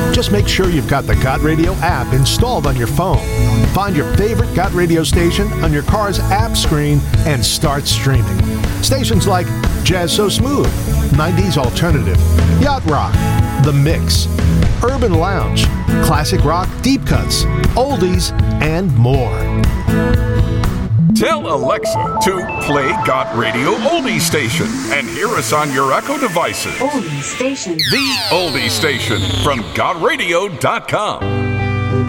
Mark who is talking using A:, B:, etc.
A: Just make sure you've got the Got Radio app installed on your phone. Find your favorite Got Radio station on your car's app screen and start streaming. Stations like Jazz So Smooth, 90s Alternative, Yacht Rock, The Mix, Urban Lounge, Classic Rock Deep Cuts, Oldies, and more.
B: Tell Alexa to play Got Radio Oldie Station and hear us on your Echo devices.
C: Oldie Station.
B: The Oldie Station from GotRadio.com.